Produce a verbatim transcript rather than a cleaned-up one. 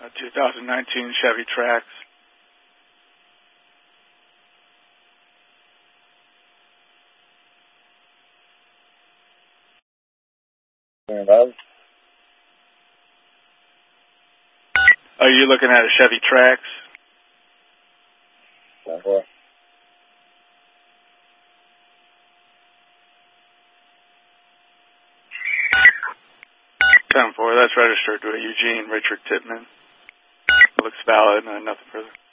A two thousand nineteen Chevy Trax. Are you looking at a Chevy Trax? ten four. ten four, that's registered to a Eugene Richard Tittman. Looks valid, uh, nothing further.